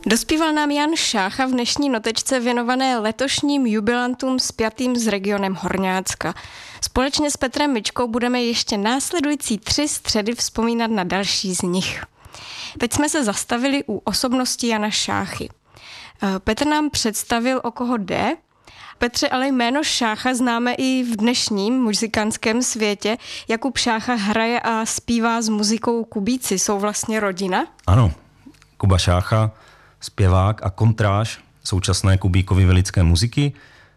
Dospíval nám Jan Šácha v dnešní notečce věnované letošním jubilantům spjatým s regionem Horňácka. Společně s Petrem Mičkou budeme ještě následující 3 středy vzpomínat na další z nich. Teď jsme se zastavili u osobnosti Jana Šáchy. Petr nám představil, o koho jde. Petře, ale jméno Šácha známe i v dnešním muzikantském světě. Jakub Šácha hraje a zpívá s muzikou Kubíci. Jsou vlastně rodina? Ano, Kuba Šácha, zpěvák a kontráž současné Kubíkovy velické muziky,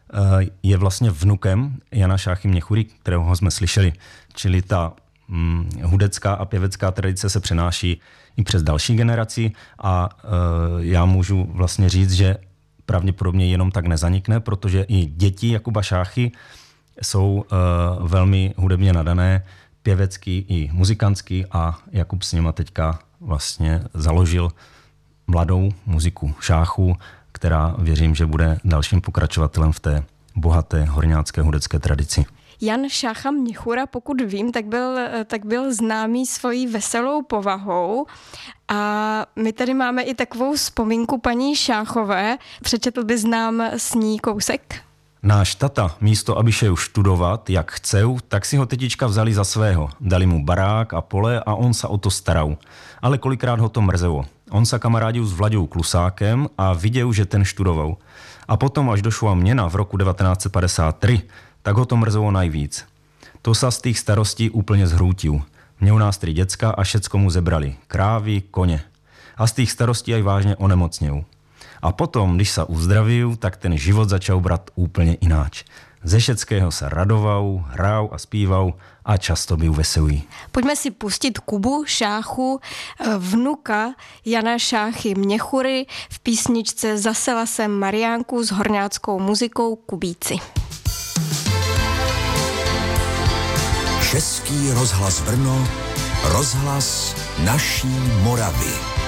je vlastně vnukem Jana Šáchy Měchury, kterého jsme slyšeli. Čili ta hudecká a pěvecká tradice se přenáší i přes další generaci a já můžu vlastně říct, že pravděpodobně jenom tak nezanikne, protože i děti Jakuba Šáchy jsou velmi hudebně nadané, pěvecky i muzikantsky a Jakub s něma teďka vlastně založil mladou muziku Šáchu, která věřím, že bude dalším pokračovatelem v té bohaté horňácké hudecké tradici. Jan Šácha Měchura, pokud vím, tak byl známý svojí veselou povahou a my tady máme i takovou vzpomínku paní Šáchové. Přečetl bys nám s ní kousek? Náš tata, místo aby šel študovat, jak chceu, tak si ho tetička vzali za svého. Dali mu barák a pole a on sa o to staral. Ale kolikrát ho to mrzelo. On sa kamarádil s Vlaďou Klusákem a viděl, že ten študoval. A potom, až došla měna v roku 1953, tak ho to mrzelo najvíc. To sa z tých starostí úplně zhrútil. Měl nás 3 děcka a všecko mu zebrali. Krávy, koně. A z tých starostí aj vážně onemocněl. A potom, když sa uzdravil, tak ten život začal brát úplně ináč. Ze všetkého sa radoval, hrál a zpíval a často byl veselý. Pojďme si pustit Kubu Šáchu, vnuka Jana Šáchy Měchury v písničce Zasela jsem Mariánku s horňáckou muzikou Kubíci. Český rozhlas Brno, rozhlas naší Moravy.